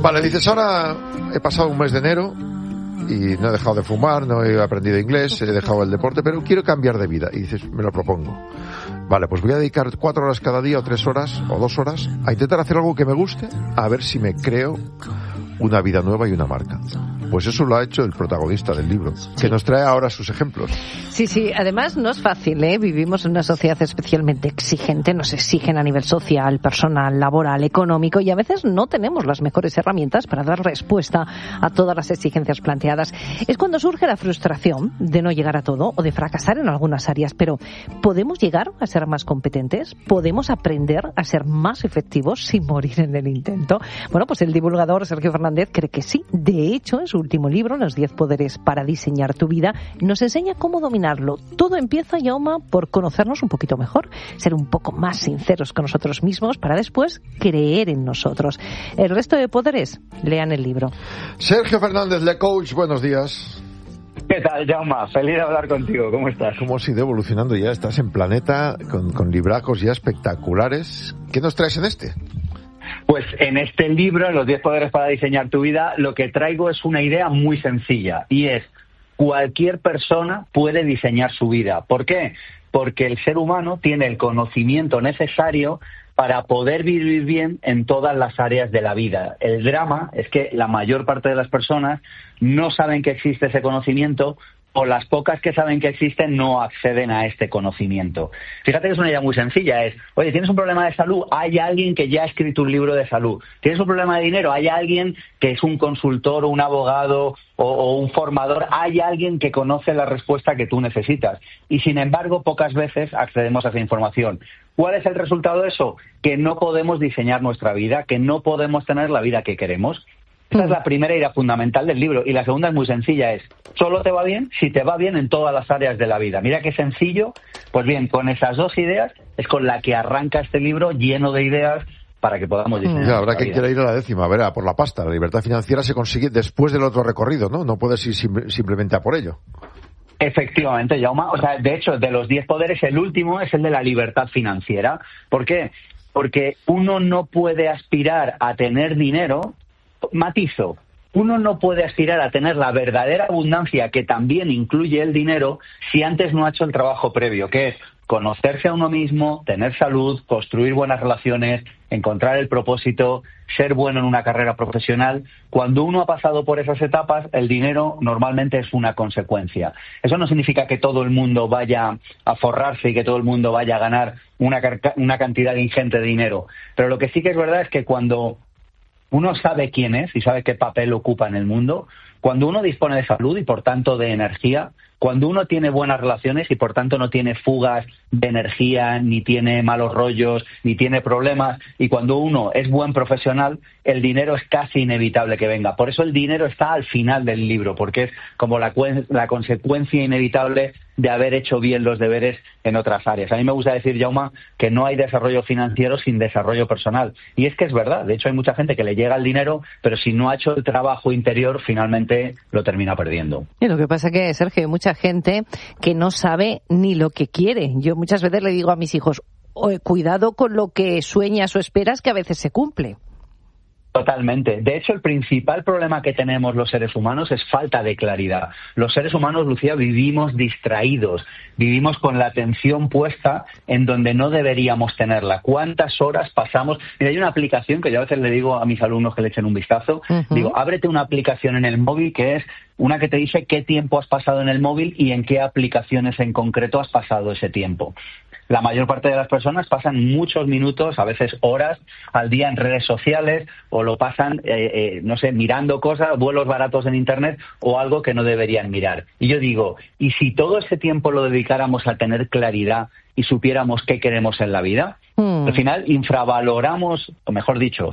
Vale, dices, ahora he pasado un mes de enero y no he dejado de fumar, no he aprendido inglés, he dejado el deporte, pero quiero cambiar de vida. Y dices, me lo propongo. Vale, pues voy a dedicar 4 horas cada día, o 3 horas, o 2 horas, a intentar hacer algo que me guste, a ver si me creo una vida nueva y una marca. Pues eso lo ha hecho el protagonista del libro, que nos trae ahora sus ejemplos. Sí, además no es fácil, ¿eh? Vivimos en una sociedad especialmente exigente, nos exigen a nivel social, personal, laboral, económico, y a veces no tenemos las mejores herramientas para dar respuesta a todas las exigencias planteadas. Es cuando surge la frustración de no llegar a todo o de fracasar en algunas áreas, pero ¿podemos llegar a ser más competentes? ¿Podemos aprender a ser más efectivos sin morir en el intento? Bueno, pues el divulgador Sergio Fernández cree que sí. De hecho, en su último libro, Los 10 poderes para diseñar tu vida, nos enseña cómo dominarlo. Todo empieza, Jaume, por conocernos un poquito mejor, ser un poco más sinceros con nosotros mismos para después creer en nosotros. El resto de poderes, lean el libro. Sergio Fernández, Le Coach, buenos días. ¿Qué tal, Jaume? Feliz de hablar contigo. ¿Cómo estás? ¿Cómo has ido evolucionando ya? Estás en Planeta con libracos ya espectaculares. ¿Qué nos traes en este? Pues en este libro, Los 10 poderes para diseñar tu vida, lo que traigo es una idea muy sencilla, y es: cualquier persona puede diseñar su vida. ¿Por qué? Porque el ser humano tiene el conocimiento necesario para poder vivir bien en todas las áreas de la vida. El drama es que la mayor parte de las personas no saben que existe ese conocimiento, o las pocas que saben que existen no acceden a este conocimiento. Fíjate que es una idea muy sencilla, es: oye, ¿tienes un problema de salud? Hay alguien que ya ha escrito un libro de salud. ¿Tienes un problema de dinero? Hay alguien que es un consultor o un abogado o un formador. Hay alguien que conoce la respuesta que tú necesitas. Y sin embargo, pocas veces accedemos a esa información. ¿Cuál es el resultado de eso? Que no podemos diseñar nuestra vida, que no podemos tener la vida que queremos. Esa es la primera idea fundamental del libro. Y la segunda es muy sencilla, es: solo te va bien si te va bien en todas las áreas de la vida. Mira qué sencillo. Pues bien, con esas dos ideas es con la que arranca este libro, lleno de ideas para que podamos diseñar. Ya, habrá quien quiera ir a la décima, a ver, a por la pasta. La libertad financiera se consigue después del otro recorrido, ¿no? No puedes ir simplemente a por ello. Efectivamente, Jaume. O sea, de hecho, de los 10 poderes, el último es el de la libertad financiera. ¿Por qué? Porque uno no puede aspirar a tener dinero. Matizo, uno no puede aspirar a tener la verdadera abundancia, que también incluye el dinero, si antes no ha hecho el trabajo previo, que es conocerse a uno mismo, tener salud, construir buenas relaciones, encontrar el propósito, ser bueno en una carrera profesional. Cuando uno ha pasado por esas etapas, el dinero normalmente es una consecuencia. Eso no significa que todo el mundo vaya a forrarse y que todo el mundo vaya a ganar una cantidad ingente de dinero. Pero lo que sí que es verdad es que cuando uno sabe quién es y sabe qué papel ocupa en el mundo, cuando uno dispone de salud y por tanto de energía, cuando uno tiene buenas relaciones y por tanto no tiene fugas de energía, ni tiene malos rollos, ni tiene problemas, y cuando uno es buen profesional, el dinero es casi inevitable que venga. Por eso el dinero está al final del libro, porque es como la consecuencia inevitable de haber hecho bien los deberes en otras áreas. A mí me gusta decir, Jaume, que no hay desarrollo financiero sin desarrollo personal. Y es que es verdad. De hecho, hay mucha gente que le llega el dinero, pero si no ha hecho el trabajo interior, finalmente lo termina perdiendo. Y lo que pasa que, Sergio, hay mucha gente que no sabe ni lo que quiere. Yo muchas veces le digo a mis hijos: cuidado con lo que sueñas o esperas, que a veces se cumple. Totalmente. De hecho, el principal problema que tenemos los seres humanos es falta de claridad. Los seres humanos, Lucía, vivimos distraídos, vivimos con la atención puesta en donde no deberíamos tenerla. ¿Cuántas horas pasamos? Mira, hay una aplicación que yo a veces le digo a mis alumnos que le echen un vistazo. Digo, ábrete una aplicación en el móvil que es una que te dice qué tiempo has pasado en el móvil y en qué aplicaciones en concreto has pasado ese tiempo. La mayor parte de las personas pasan muchos minutos, a veces horas, al día en redes sociales, o lo pasan, mirando cosas, vuelos baratos en Internet o algo que no deberían mirar. Y yo digo, ¿y si todo ese tiempo lo dedicáramos a tener claridad y supiéramos qué queremos en la vida? Al final infravaloramos, o mejor dicho,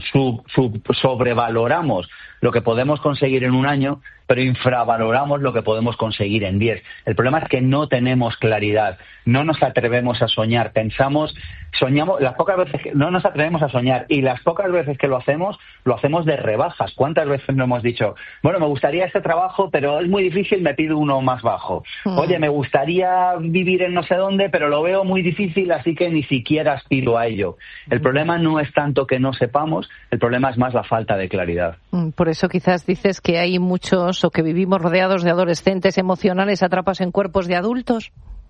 sobrevaloramos lo que podemos conseguir en un año, pero infravaloramos lo que podemos conseguir en 10. El problema es que no tenemos claridad, no nos atrevemos a soñar, soñamos, las pocas veces que no nos atrevemos a soñar, y las pocas veces que lo hacemos de rebajas. ¿Cuántas veces no hemos dicho, bueno, me gustaría este trabajo, pero es muy difícil, me pido uno más bajo? Oye, me gustaría vivir en no sé dónde, pero lo veo muy difícil, así que ni siquiera aspiro junto a ello. El problema no es tanto que no sepamos, el problema es más la falta de claridad. Por eso quizás dices que hay muchos o que vivimos rodeados de adolescentes emocionales atrapados en cuerpos de adultos.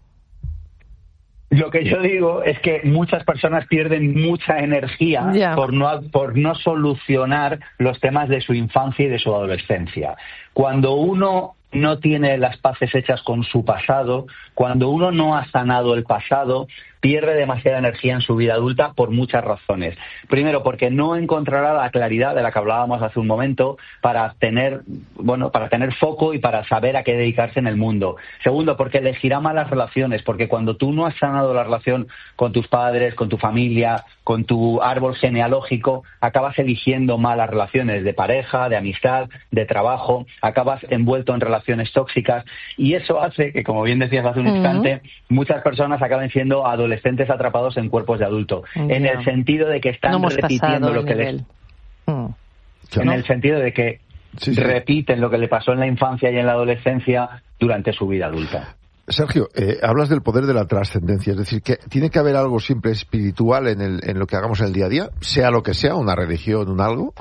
Lo que yo digo es que muchas personas pierden mucha energía por no solucionar los temas de su infancia y de su adolescencia. Cuando uno no tiene las paces hechas con su pasado, cuando uno no ha sanado el pasado, pierde demasiada energía en su vida adulta por muchas razones. Primero, porque no encontrará la claridad de la que hablábamos hace un momento para tener foco y para saber a qué dedicarse en el mundo. Segundo, porque elegirá malas relaciones, porque cuando tú no has sanado la relación con tus padres, con tu familia, con tu árbol genealógico, acabas eligiendo malas relaciones de pareja, de amistad, de trabajo, acabas envuelto en relaciones tóxicas, y eso hace que, como bien decías hace un instante, muchas personas acaben siendo adolescentes atrapados en cuerpos de adulto, en el sentido de que están repitiendo lo que les... En el sentido de que repiten lo que le pasó en la infancia y en la adolescencia durante su vida adulta. Sergio, hablas del poder de la trascendencia, es decir, que tiene que haber algo siempre espiritual en lo que hagamos en el día a día, sea lo que sea, una religión, un algo.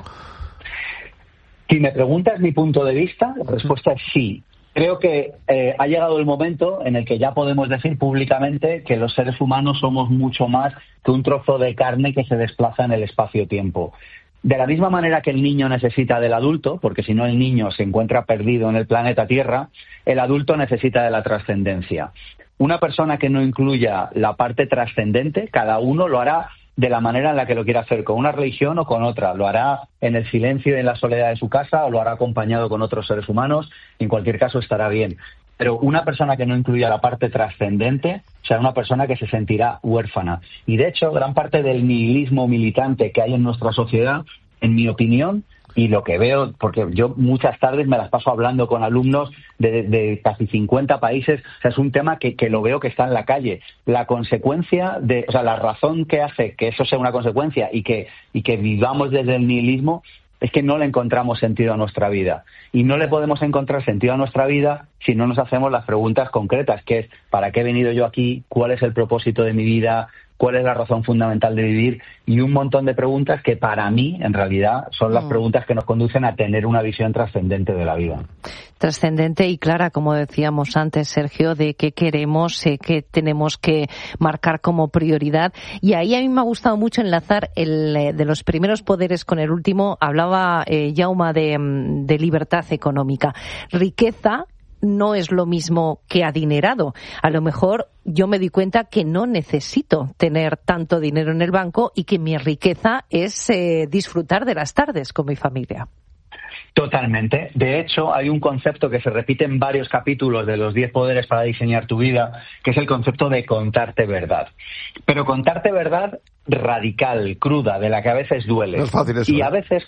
Si me preguntas mi punto de vista, la respuesta es sí. Creo que ha llegado el momento en el que ya podemos decir públicamente que los seres humanos somos mucho más que un trozo de carne que se desplaza en el espacio-tiempo. De la misma manera que el niño necesita del adulto, porque si no el niño se encuentra perdido en el planeta Tierra, el adulto necesita de la trascendencia. Una persona que no incluya la parte trascendente, cada uno lo hará de la manera en la que lo quiera hacer, con una religión o con otra. Lo hará en el silencio y en la soledad de su casa, o lo hará acompañado con otros seres humanos. En cualquier caso estará bien. Pero una persona que no incluya la parte trascendente será una persona que se sentirá huérfana. Y de hecho, gran parte del nihilismo militante que hay en nuestra sociedad, en mi opinión, y lo que veo, porque yo muchas tardes me las paso hablando con alumnos de casi 50 países, o sea, es un tema que lo veo que está en la calle. La consecuencia la razón que hace que eso sea una consecuencia y que vivamos desde el nihilismo es que no le encontramos sentido a nuestra vida. Y no le podemos encontrar sentido a nuestra vida si no nos hacemos las preguntas concretas, que es ¿para qué he venido yo aquí? ¿Cuál es el propósito de mi vida? ¿Cuál es la razón fundamental de vivir? Y un montón de preguntas que para mí, en realidad, son las preguntas que nos conducen a tener una visión trascendente de la vida. Trascendente y clara, como decíamos antes, Sergio, de qué queremos, qué tenemos que marcar como prioridad. Y ahí a mí me ha gustado mucho enlazar el de los primeros poderes con el último. Hablaba Jaume de libertad económica. Riqueza no es lo mismo que adinerado. A lo mejor yo me di cuenta que no necesito tener tanto dinero en el banco y que mi riqueza es disfrutar de las tardes con mi familia. Totalmente. De hecho, hay un concepto que se repite en varios capítulos de los 10 poderes para diseñar tu vida, que es el concepto de contarte verdad. Pero contarte verdad radical, cruda, de la que a veces duele. No es fácil eso, y a veces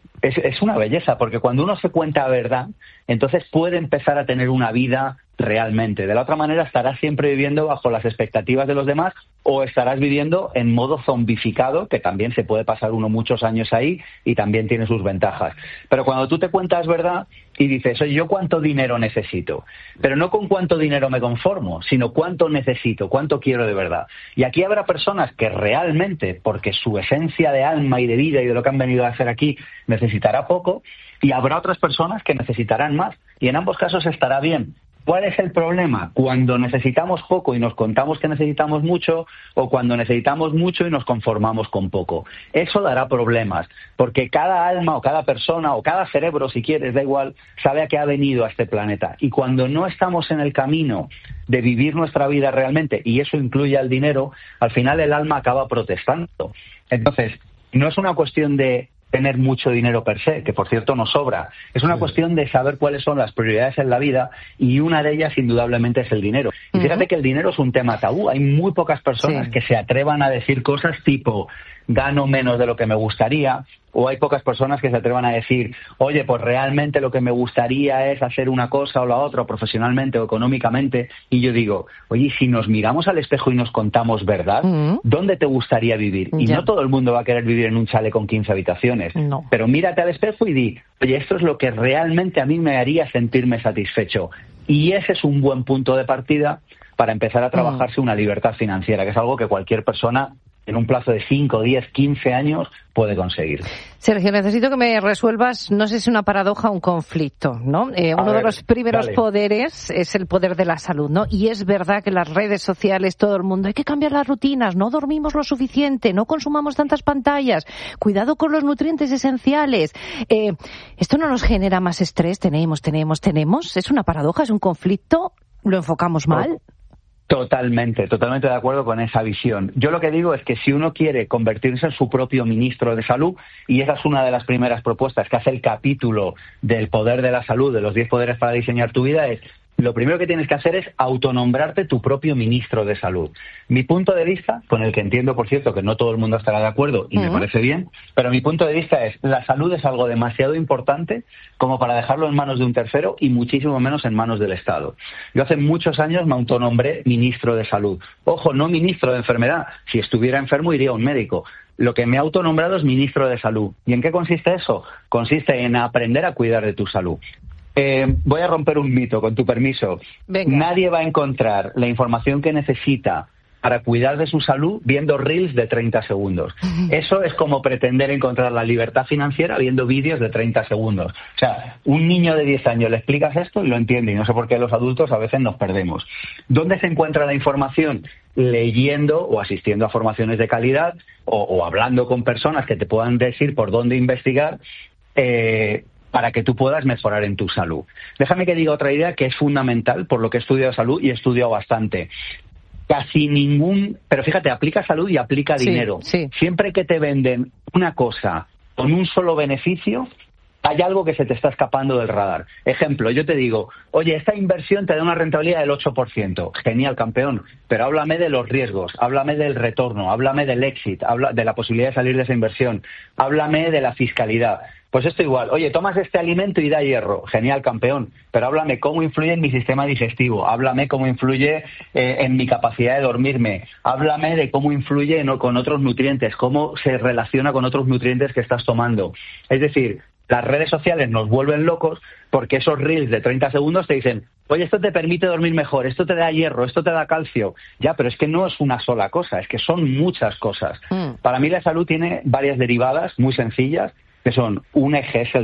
es una belleza, porque cuando uno se cuenta verdad, entonces puede empezar a tener una vida realmente. De la otra manera estarás siempre viviendo bajo las expectativas de los demás, o estarás viviendo en modo zombificado, que también se puede pasar uno muchos años ahí y también tiene sus ventajas. Pero cuando tú te cuentas verdad y dices, oye, ¿yo cuánto dinero necesito? Pero no con cuánto dinero me conformo, sino cuánto necesito, cuánto quiero de verdad. Y aquí habrá personas que realmente, porque su esencia de alma y de vida y de lo que han venido a hacer aquí, necesitará poco, y habrá otras personas que necesitarán más. Y en ambos casos estará bien. ¿Cuál es el problema? Cuando necesitamos poco y nos contamos que necesitamos mucho, o cuando necesitamos mucho y nos conformamos con poco. Eso dará problemas, porque cada alma o cada persona o cada cerebro, si quieres, da igual, sabe a qué ha venido a este planeta. Y cuando no estamos en el camino de vivir nuestra vida realmente, y eso incluye al dinero, al final el alma acaba protestando. Entonces, no es una cuestión de tener mucho dinero per se, que por cierto nos sobra. Es una cuestión de saber cuáles son las prioridades en la vida, y una de ellas indudablemente es el dinero. Y fíjate que el dinero es un tema tabú. Hay muy pocas personas que se atrevan a decir cosas tipo gano menos de lo que me gustaría, o hay pocas personas que se atrevan a decir, oye, pues realmente lo que me gustaría es hacer una cosa o la otra, profesionalmente o económicamente. Y yo digo, oye, si nos miramos al espejo y nos contamos verdad, ¿dónde te gustaría vivir? Y no todo el mundo va a querer vivir en un chalet con 15 habitaciones. No. Pero mírate al espejo y di, oye, esto es lo que realmente a mí me haría sentirme satisfecho. Y ese es un buen punto de partida para empezar a trabajarse una libertad financiera, que es algo que cualquier persona en un plazo de 5, 10, 15 años puede conseguir. Sergio, necesito que me resuelvas, no sé si una paradoja o un conflicto, ¿no? Uno de los primeros poderes es el poder de la salud, ¿no? Y es verdad que las redes sociales, todo el mundo, hay que cambiar las rutinas, no dormimos lo suficiente, no consumamos tantas pantallas, cuidado con los nutrientes esenciales. ¿Esto no nos genera más estrés? Tenemos. ¿Es una paradoja? ¿Es un conflicto? ¿Lo enfocamos mal? Totalmente de acuerdo con esa visión. Yo lo que digo es que si uno quiere convertirse en su propio ministro de salud, y esa es una de las primeras propuestas que hace el capítulo del poder de la salud, de los 10 poderes para diseñar tu vida, es lo primero que tienes que hacer es autonombrarte tu propio ministro de salud. Mi punto de vista, con el que entiendo, por cierto, que no todo el mundo estará de acuerdo y me parece bien, pero mi punto de vista es, la salud es algo demasiado importante como para dejarlo en manos de un tercero y muchísimo menos en manos del Estado. Yo hace muchos años me autonombré ministro de salud. Ojo, no ministro de enfermedad. Si estuviera enfermo iría a un médico. Lo que me he autonombrado es ministro de salud. ¿Y en qué consiste eso? Consiste en aprender a cuidar de tu salud. Voy a romper un mito, con tu permiso. Venga. Nadie va a encontrar la información que necesita para cuidar de su salud viendo reels de 30 segundos. Eso es como pretender encontrar la libertad financiera viendo vídeos de 30 segundos. O sea, un niño de 10 años le explicas esto y lo entiende, y no sé por qué los adultos a veces nos perdemos. ¿Dónde se encuentra la información? Leyendo o asistiendo a formaciones de calidad o hablando con personas que te puedan decir por dónde investigar, para que tú puedas mejorar en tu salud. Déjame que diga otra idea que es fundamental, por lo que he estudiado salud y he estudiado bastante. Pero fíjate, aplica salud y aplica dinero. Sí. Siempre que te venden una cosa con un solo beneficio, hay algo que se te está escapando del radar. Ejemplo, yo te digo, oye, esta inversión te da una rentabilidad del 8%. Genial, campeón, pero háblame de los riesgos, háblame del retorno, háblame del exit, habla de la posibilidad de salir de esa inversión, háblame de la fiscalidad. Pues esto igual, oye, tomas este alimento y da hierro, genial, campeón, pero háblame cómo influye en mi sistema digestivo, háblame cómo influye en mi capacidad de dormirme, háblame de cómo influye con otros nutrientes, cómo se relaciona con otros nutrientes que estás tomando. Es decir, las redes sociales nos vuelven locos porque esos reels de 30 segundos te dicen, oye, esto te permite dormir mejor, esto te da hierro, esto te da calcio. Ya, pero es que no es una sola cosa, es que son muchas cosas. Para mí la salud tiene varias derivadas muy sencillas, que son un eje, es el